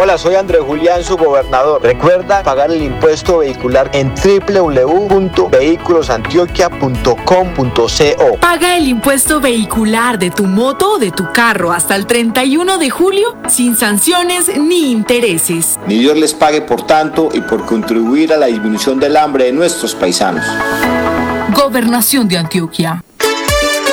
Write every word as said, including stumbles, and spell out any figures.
Hola, soy Andrés Julián, su gobernador. Recuerda pagar el impuesto vehicular en doble u doble u doble u punto vehículos antioquia punto com punto co. Paga el impuesto vehicular de tu moto o de tu carro hasta el treinta y uno de julio sin sanciones ni intereses. Ni Dios les pague por tanto y por contribuir a la disminución del hambre de nuestros paisanos. Gobernación de Antioquia.